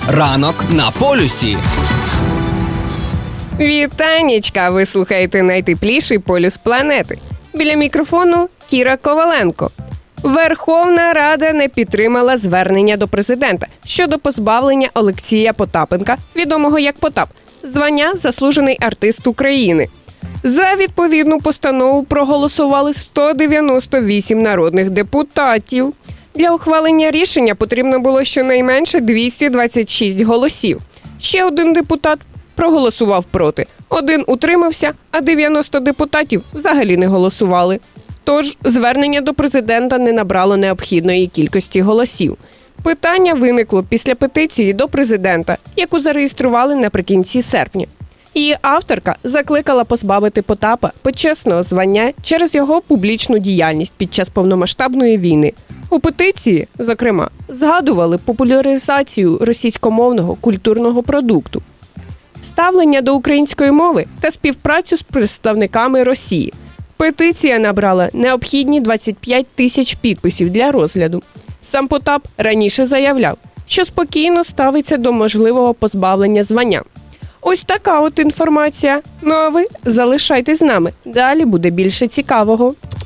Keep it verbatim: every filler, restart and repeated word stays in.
Ранок на полюсі. Вітанічка! Ви слухаєте найтепліший полюс планети. Біля мікрофону Кіра Коваленко. Верховна Рада не підтримала звернення до президента щодо позбавлення Олексія Потапенка, відомого як Потап, звання «Заслужений артист України». За відповідну постанову проголосували сто дев'яносто вісім народних депутатів. Для ухвалення рішення потрібно було щонайменше двісті двадцять шість голосів. Ще один депутат проголосував проти, один утримався, а дев'яносто депутатів взагалі не голосували. Тож звернення до президента не набрало необхідної кількості голосів. Питання виникло після петиції до президента, яку зареєстрували наприкінці серпня. Її авторка закликала позбавити Потапа почесного звання через його публічну діяльність під час повномасштабної війни. У петиції, зокрема, згадували популяризацію російськомовного культурного продукту, ставлення до української мови та співпрацю з представниками Росії. Петиція набрала необхідні двадцять п'ять тисяч підписів для розгляду. Сам Потап раніше заявляв, що спокійно ставиться до можливого позбавлення звання. Ось така от інформація. Ну а ви залишайтесь з нами. Далі буде більше цікавого.